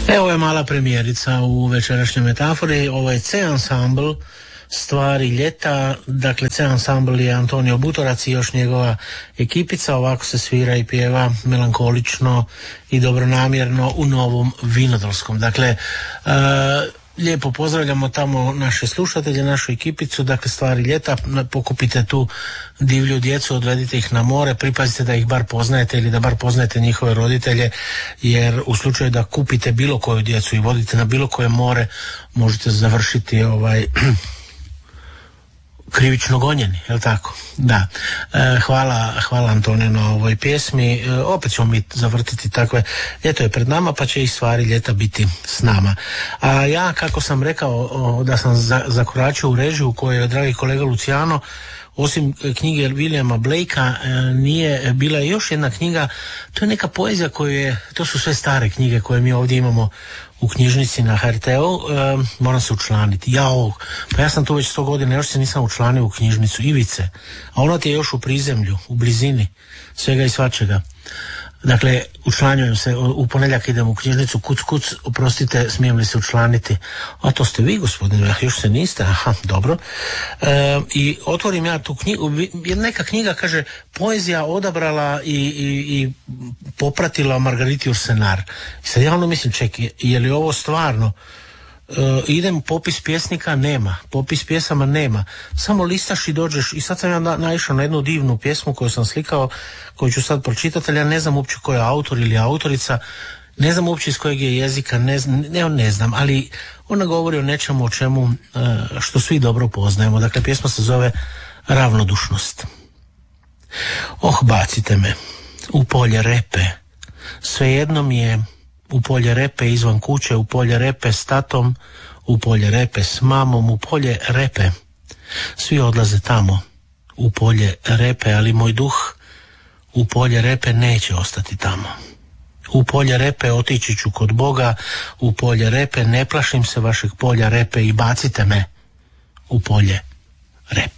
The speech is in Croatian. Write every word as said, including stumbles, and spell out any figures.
Evo je mala premijerica u večerašnjoj metafori. Ovo je C Ensemble, Stvari ljeta. Dakle, C Ensemble je Antonio Butorac i još njegova ekipica. Ovako se svira i pjeva melankolično i dobronamjerno u Novom Vinodolskom. Dakle, uh, lijepo pozdravljamo tamo naše slušatelje, našu ekipicu. Dakle, Stvari ljeta, pokupite tu divlju djecu, odvedite ih na more, pripazite da ih bar poznajete ili da bar poznajete njihove roditelje, jer u slučaju da kupite bilo koju djecu i vodite na bilo koje more, možete završiti ovaj krivično gonjeni, je li tako? Da. E, hvala, hvala Antoniju na ovoj pjesmi. E, opet ćemo mi zavrtiti takve, ljeto je pred nama pa će i Stvari ljeta biti s nama. A ja, kako sam rekao o, da sam za, zakoračio u režiju u kojoj je dragi kolega Luciano, osim knjige Williama Blakea, nije bila još jedna knjiga, to je neka poezija koju je, to su sve stare knjige koje mi ovdje imamo u knjižnici na H R T-u, e, moram se učlaniti. Jao, pa ja sam tu već sto godina, još se nisam učlanio u knjižnicu Ivice, a ona ti je još u prizemlju, u blizini svega i svačega. Dakle, učlanjujem se, u ponedjeljak idem u knjižnicu, kuc, kuc, oprostite, smijem li se učlaniti? A to ste vi, gospodine, još se niste? Aha, dobro. E, I otvorim ja tu knjigu, neka knjiga kaže, poezija odabrala i, i, i popratila Margaritiju Ursenar. I sad ja ono mislim, čekaj, je li ovo stvarno? Uh, idem, popis pjesnika nema, popis pjesama nema, samo listaš i dođeš. I sad sam ja na, naišao na jednu divnu pjesmu koju sam slikao, koju ću sad pročitati, ali ja ne znam uopće ko je autor ili autorica, ne znam uopće iz kojeg je jezika, ne znam, ne, ne znam, ali ona govori o nečemu o čemu uh, što svi dobro poznajemo. Dakle, pjesma se zove Ravnodušnost. Oh, bacite me u polje repe, svejedno mi je, u polje repe izvan kuće, u polje repe s tatom, u polje repe s mamom, u polje repe. Svi odlaze tamo, u polje repe, ali moj duh u polje repe neće ostati tamo. U polje repe otići ću kod Boga, u polje repe ne plašim se vašeg polja repe i bacite me u polje repe.